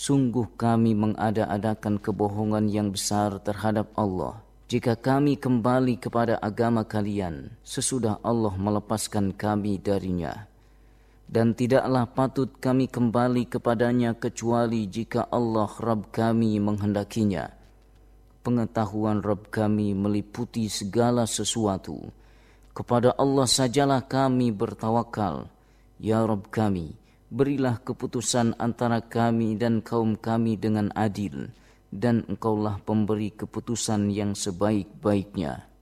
Sungguh kami mengada-adakan kebohongan yang besar terhadap Allah. Jika kami kembali kepada agama kalian, sesudah Allah melepaskan kami darinya. Dan tidaklah patut kami kembali kepadanya kecuali jika Allah Rabb kami menghendakinya. Pengetahuan Rabb kami meliputi segala sesuatu. Kepada Allah sajalah kami bertawakal. Ya Rabb kami, berilah keputusan antara kami dan kaum kami dengan adil, dan Engkaulah pemberi keputusan yang sebaik-baiknya.